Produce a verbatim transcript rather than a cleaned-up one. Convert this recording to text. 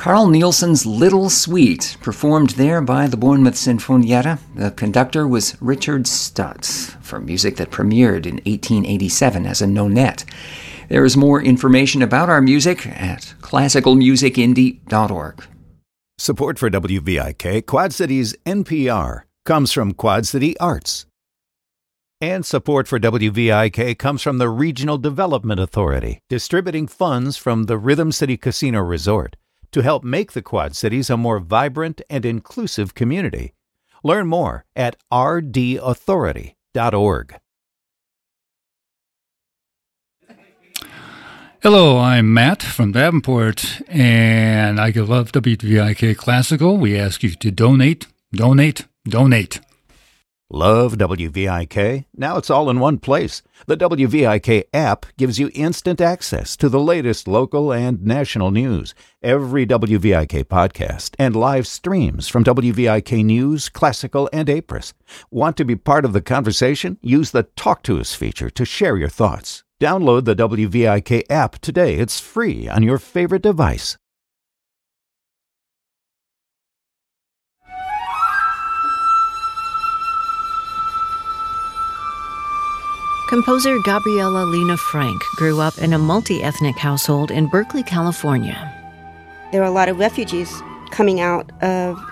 Carl Nielsen's Little Sweet, performed there by the Bournemouth Sinfonietta. The conductor was Richard Stutz, for music that premiered in eighteen eighty-seven as a nonette. There is more information about our music at classical music indie dot org. Support for W V I K, Quad Cities N P R, comes from Quad City Arts. And support for W V I K comes from the Regional Development Authority, distributing funds from the Rhythm City Casino Resort to help make the Quad Cities a more vibrant and inclusive community. Learn more at r d authority dot org. Hello, I'm Matt from Davenport, and I love W V I K Classical. We ask you to donate, donate, donate. Love W V I K? Now it's all in one place. The W V I K app gives you instant access to the latest local and national news, every W V I K podcast, and live streams from W V I K News, Classical, and Apris. Want to be part of the conversation? Use the Talk to Us feature to share your thoughts. Download the W V I K app today. It's free on your favorite device. Composer Gabriela Lena Frank grew up in a multi-ethnic household in Berkeley, California. There were a lot of refugees coming out of